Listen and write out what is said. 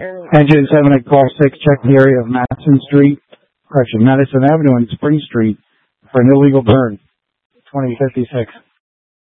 Engine 7846, check the area of Madison Avenue and Spring Street for an illegal burn. 2056.